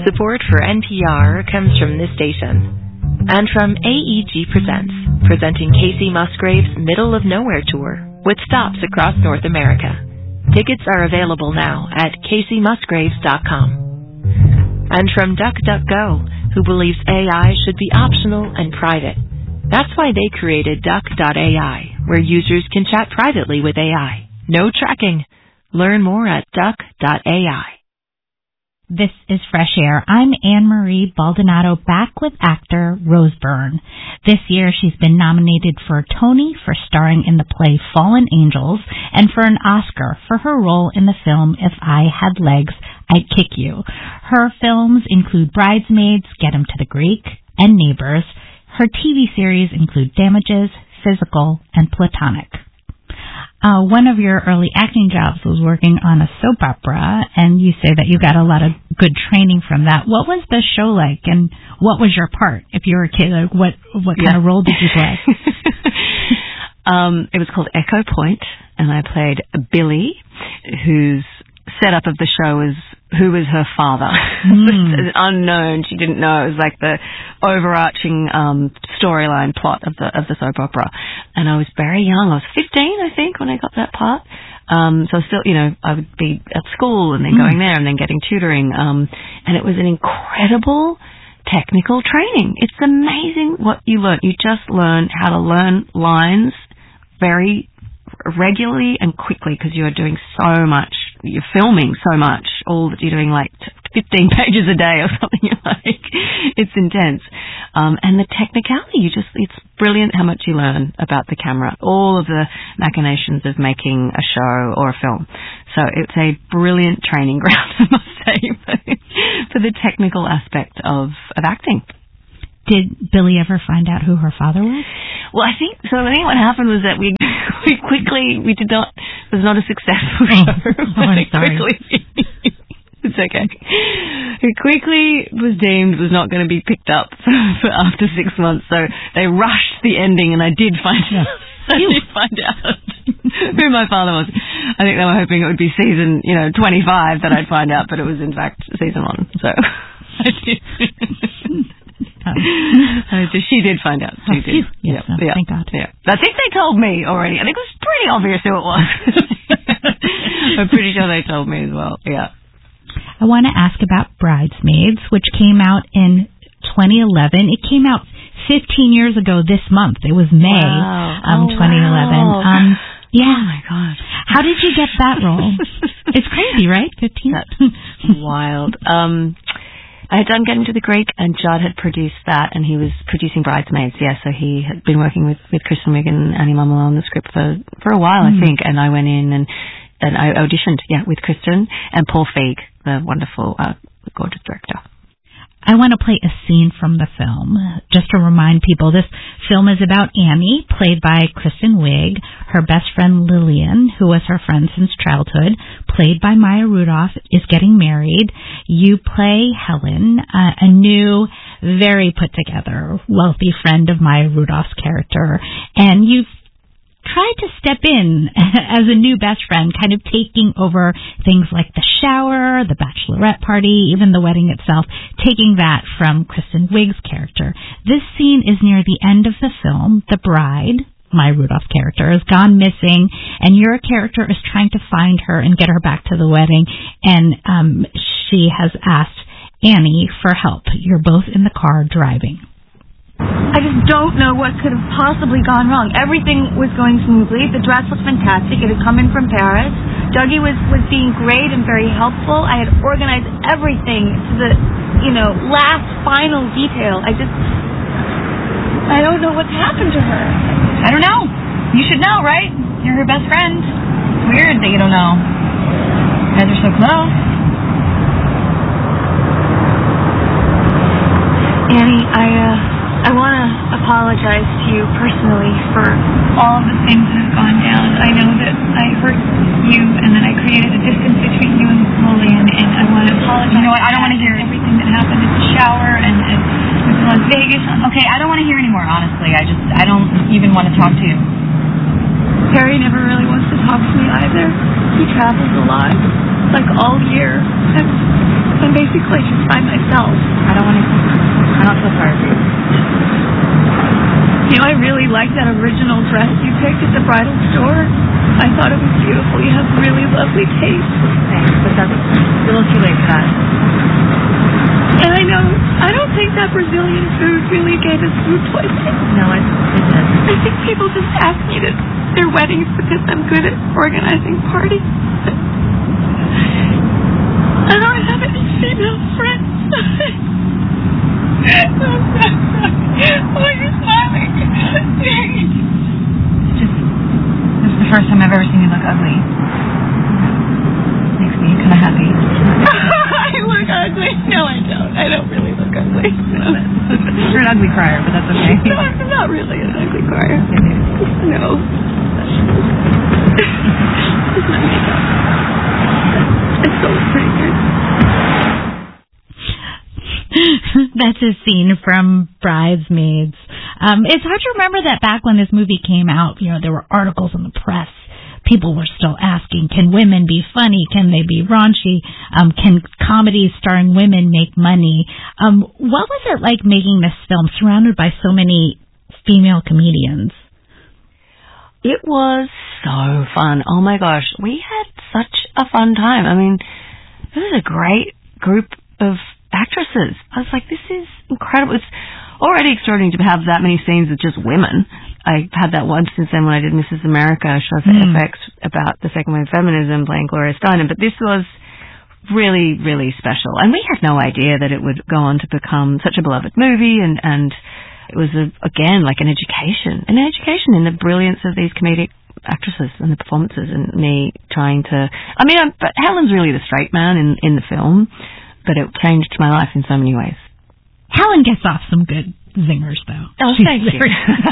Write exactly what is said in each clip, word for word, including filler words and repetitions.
Support for N P R comes from this station and from A E G Presents, presenting Casey Musgrave's Middle of Nowhere Tour with stops across North America. Tickets are available now at casey musgraves dot com. And from DuckDuckGo, who believes A I should be optional and private. That's why they created Duck dot A I, where users can chat privately with A I. No tracking. Learn more at Duck dot A I. This is Fresh Air. I'm Anne-Marie Baldonado, back with actor Rose Byrne. This year she's been nominated for a Tony for starring in the play Fallen Angels and for an Oscar for her role in the film If I Had Legs, I'd Kick You. Her films include Bridesmaids, Get 'Em to the Greek, and Neighbors. Her T V series include Damages, Physical, and Platonic. Uh, one of your early acting jobs was working on a soap opera, and you say that you got a lot of good training from that. What was the show like, and what was your part? If you were a kid, like what what kind yeah. of role did you play? um, it was called Echo Point, and I played Billy, whose setup of the show was who was her father. Mm. Unknown. She didn't know. It was like the overarching um, storyline plot of the of the soap opera. And I was very young. I was fifteen, I think, when I got that part. Um, so still, you know, I would be at school and then mm. going there and then getting tutoring. Um, and it was an incredible technical training. It's amazing what you learn. You just learn how to learn lines very regularly and quickly because you are doing so much. You're filming so much, all that you're doing like fifteen pages a day or something. You're like, it's intense. Um, and the technicality, you just, it's brilliant how much you learn about the camera, all of the machinations of making a show or a film. So it's a brilliant training ground, I must say, for the technical aspect of, of acting. Did Billy ever find out who her father was? Well, I think so. I think what happened was that we we quickly we did not it was not a successful show. Oh, I'm sorry. Quickly, it's okay. It quickly was deemed was not going to be picked up for, for after six months. So they rushed the ending, and I did find out. I did find out who my father was. I think they were hoping it would be season, you know, twenty-five that I'd find out, but it was in fact season one. So I did. Oh. She did find out. She did. Yes, yeah. Oh, yeah. Thank God. Yeah. I think they told me already. I think it was pretty obvious who it was. I'm pretty sure they told me as well. Yeah. I want to ask about Bridesmaids, which came out in twenty eleven. It came out fifteen years ago this month. It was May wow. um, oh, twenty eleven. Wow. Um, yeah. Oh, my God. How did you get that role? It's crazy, right? fifteen That's wild. Um... I had done Get 'Em to the Greek, and Judd had produced that, and he was producing Bridesmaids, yeah, so he had been working with, with Kristen Wiig and Annie Mumolo on the script for, for a while, mm. I think, and I went in and, and I auditioned, yeah, with Kristen and Paul Feig, the wonderful, uh, gorgeous director. I want to play a scene from the film, just to remind people. This film is about Annie, played by Kristen Wiig. Her best friend Lillian, who was her friend since childhood, played by Maya Rudolph, is getting married. You play Helen, uh, a new, very put-together, wealthy friend of Maya Rudolph's character. And you've tried to step in as a new best friend, kind of taking over things like the shower, the bachelorette party, even the wedding itself, taking that from Kristen Wiig's character. This scene is near the end of the film. The bride, Maya Rudolph's character, has gone missing, and your character is trying to find her and get her back to the wedding, and um, she has asked Annie for help. You're both in the car driving. I just don't know what could have possibly gone wrong. Everything was going smoothly. The dress was fantastic. It had come in from Paris. Dougie was, was being great and very helpful. I had organized everything to the, you know, last final detail. I just, I don't know what's happened to her. I don't know. You should know, right? You're her best friend. It's weird that you don't know. You guys are so close. Annie, I, uh... I want to apologize to you personally for all of the things that have gone down. I know that I hurt you and that I created a distance between you and Lillian, and I want to apologize. You know what? I don't want to hear everything that happened at the shower and at Las Vegas. Okay, I don't want to hear anymore, honestly. I just, I don't even want to talk to you. Harry never really wants to talk to me either. He travels a lot, like all year. I'm, I'm basically just by myself. I don't want to... I don't feel sorry for you. You know, I really liked that original dress you picked at the bridal store. I thought it was beautiful. You have really lovely taste. Thanks, but that's a little too late for that. And I know, I don't think that Brazilian food really gave us food poisoning. No, it, it did. I think people just ask me to their weddings because I'm good at organizing parties. I don't have any female friends. Why are you smiling? Just, this is the first time I've ever seen you look ugly. Makes me kind of happy. I look ugly? No, I don't. I don't really look ugly. No. You're an ugly crier, but that's okay. No, I'm not really an ugly crier. No. It's my makeup. I still look pretty good. That's a scene from Bridesmaids. Um, it's hard to remember that back when this movie came out, you know, there were articles in the press. People were still asking, can women be funny? Can they be raunchy? Um, can comedies starring women make money? Um, what was it like making this film surrounded by so many female comedians? It was so fun. Oh my gosh, we had such a fun time. I mean, this is a great group of actresses. I was like, this is incredible. It's already extraordinary to have that many scenes with just women. I had that once since then when I did Missus America, a show for mm. F X about the second wave feminism, playing Gloria Steinem. But this was really, really special. And we had no idea that it would go on to become such a beloved movie. And, and it was, a, again, like an education. An education in the brilliance of these comedic actresses and the performances, and me trying to... I mean, I'm, but Helen's really the straight man in, in the film, but it changed my life in so many ways. Helen gets off some good zingers, though. Oh, She's thank you.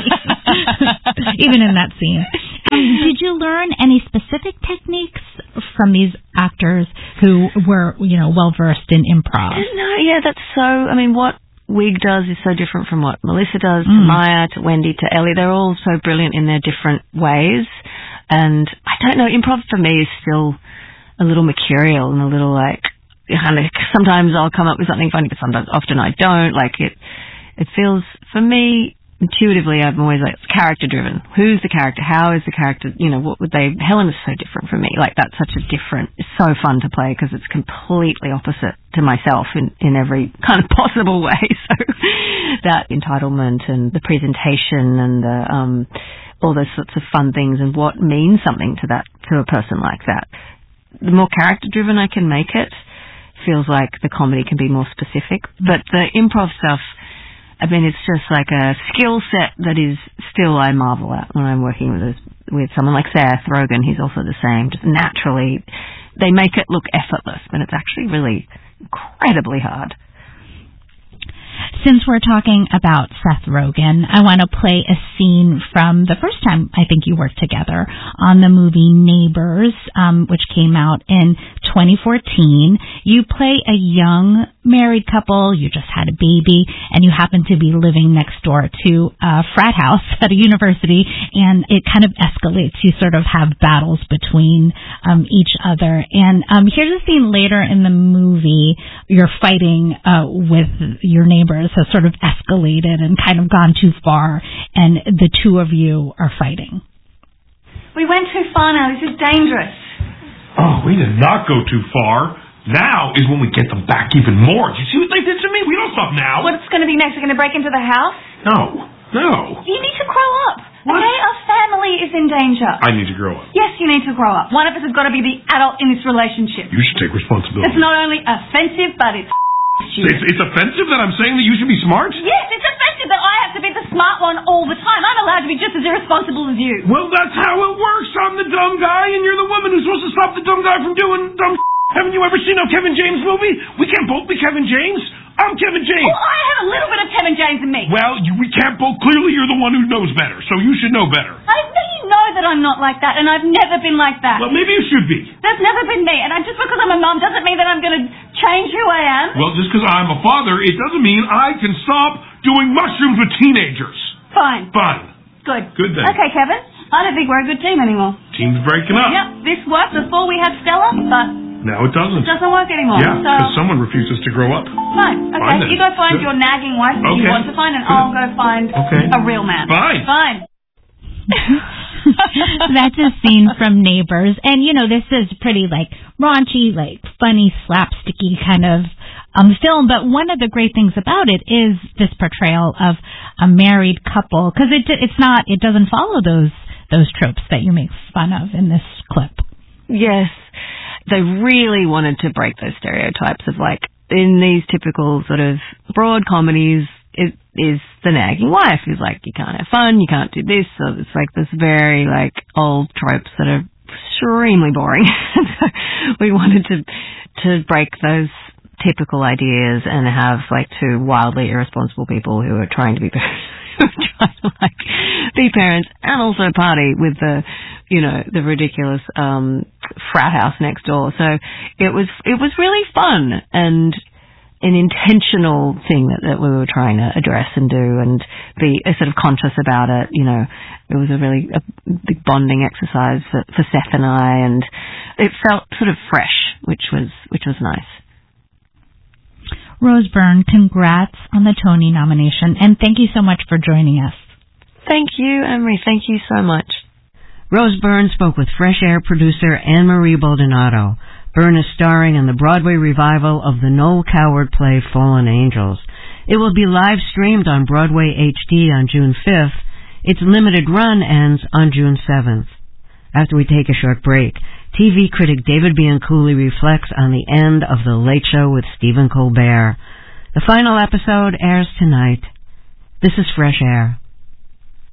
Even in that scene. Um, did you learn any specific techniques from these actors who were, you know, well-versed in improv? No, yeah, that's so... I mean, what Wig does is so different from what Melissa does, to Mm. Maya, to Wendy, to Ellie. They're all so brilliant in their different ways. And I don't know, improv for me is still a little mercurial and a little like... kind of, sometimes I'll come up with something funny, but sometimes, often I don't. Like, it it feels, for me, intuitively, I'm always like, it's character driven. Who's the character? How is the character? You know, what would they... Helen is so different from me. Like, that's such a different... It's so fun to play because it's completely opposite to myself in, in every kind of possible way. So that entitlement and the presentation and the, um, all those sorts of fun things and what means something to that, to a person like that. The more character driven I can make it, feels like the comedy can be more specific. But the improv stuff, I mean, it's just like a skill set that is still I marvel at when I'm working with a, with someone like Seth Rogen. He's also the same. Just naturally, they make it look effortless, but it's actually really incredibly hard. Since we're talking about Seth Rogen, I want to play a scene from the first time I think you worked together on the movie Neighbors, um, which came out in twenty fourteen. You play a young married couple, you just had a baby, and you happen to be living next door to a frat house at a university, and it kind of escalates. You sort of have battles between um, each other. And um, here's a scene later in the movie. You're fighting uh, with your neighbors, has sort of escalated and kind of gone too far, and the two of you are fighting. We went too far now. This is dangerous. Oh, we did not go too far. Now is when we get them back even more. Do you see what they did to me? We don't stop now. What's going to be next? They're going to break into the house? No, no. You need to grow up. What? Okay, our family is in danger. I need to grow up. Yes, you need to grow up. One of us has got to be the adult in this relationship. You should take responsibility. It's not only offensive, but it's It's, it's offensive that I'm saying that you should be smart? Yes, it's offensive that I have to be the smart one all the time. I'm allowed to be just as irresponsible as you. Well, that's how it works. I'm the dumb guy, and you're the woman who's supposed to stop the dumb guy from doing dumb shit. Haven't you ever seen a Kevin James movie? We can't both be Kevin James. I'm Kevin James. Well, I have a little bit of Kevin James in me. Well, you, we can't both. Clearly, you're the one who knows better, so you should know better. I know you know that I'm not like that, and I've never been like that. Well, maybe you should be. That's never been me, and I, just because I'm a mum doesn't mean that I'm going to change who I am. Well, just because I'm a father, it doesn't mean I can stop doing mushrooms with teenagers. Fine. Fine. Good. Good then. Okay, Kevin. I don't think we're a good team anymore. Team's breaking up. Yep, this worked before we had Stella, but Now it doesn't. It doesn't work anymore. Yeah, so because someone refuses to grow up. fine. Okay, Fine then. you go find Good. your nagging wife that Okay. you want to find, and Good. I'll go find Okay. a real man. Fine. Fine. That's a scene from Neighbors. And, you know, this is pretty, like, raunchy, like, funny, slapsticky kind of um, film. But one of the great things about it is this portrayal of a married couple. Because it, it's not, it doesn't follow those those tropes that you make fun of in this clip. Yes. They really wanted to break those stereotypes of, like, in these typical sort of broad comedies, it is the nagging wife who's like, you can't have fun, you can't do this. So it's like this very, like, old tropes that are extremely boring. We wanted to to break those typical ideas and have, like, two wildly irresponsible people who are trying to be who are trying to, like, be parents and also party with the, you know, the ridiculous um frat house next door. So it was it was really fun and an intentional thing that, that we were trying to address and do and be uh, sort of conscious about it. You know, it was a really a big bonding exercise for, for Seth and I, and it felt sort of fresh, which was which was nice. Rose Byrne, congrats on the Tony nomination, and thank you so much for joining us. Thank you, Emery. Thank you so much. Rose Byrne spoke with Fresh Air producer Anne-Marie Baldonado. Byrne is starring in the Broadway revival of the Noel Coward play Fallen Angels. It will be live streamed on Broadway H D on June fifth. Its limited run ends on June seventh. After we take a short break, T V critic David Bianculli reflects on the end of The Late Show with Stephen Colbert. The final episode airs tonight. This is Fresh Air.